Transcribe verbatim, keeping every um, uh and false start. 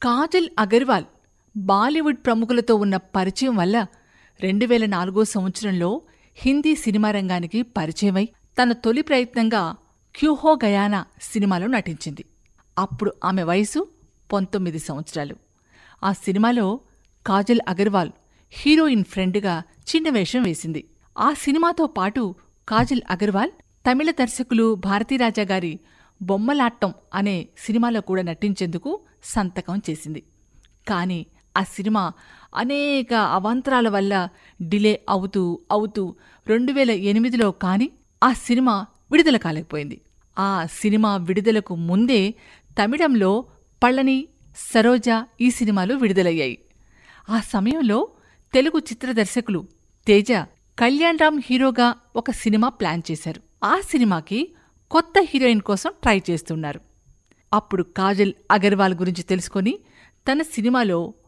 కాజల్ అగర్వాల్ బాలీవుడ్ ప్రముఖులతో ఉన్న పరిచయం వల్ల రెండు వేల నాలుగో సంవత్సరంలో హిందీ సినిమా రంగానికి పరిచయమై తన తొలి ప్రయత్నంగా క్యూహో గయానా సినిమాలో నటించింది. అప్పుడు ఆమె వయసు పంతొమ్మిది సంవత్సరాలు. ఆ సినిమాలో కాజల్ అగర్వాల్ హీరోయిన్ ఫ్రెండ్గా చిన్న వేషం వేసింది. ఆ సినిమాతో పాటు కాజల్ అగర్వాల్ తమిళ దర్శకులు భారతీరాజా గారి బొమ్మలాట్టం అనే సినిమాలో కూడా నటించేందుకు సంతకం చేసింది. కానీ ఆ సినిమా అనేక అవాంతరాల వల్ల డిలే అవుతూ అవుతూ రెండు వేల ఎనిమిదిలో కానీ ఆ సినిమా విడుదల కాలేకపోయింది. ఆ సినిమా విడుదలకు ముందే తమిళంలో పళని, సరోజా ఈ సినిమాలు విడుదలయ్యాయి. ఆ సమయంలో తెలుగు చిత్ర దర్శకులు తేజ కళ్యాణ్ రామ్ హీరోగా ఒక సినిమా ప్లాన్ చేశారు. ఆ సినిమాకి కొత్త హీరోయిన్ కోసం ట్రై చేస్తున్నారు. అప్పుడు కాజల్ అగర్వాల్ గురించి తెలుసుకొని తన సినిమాలో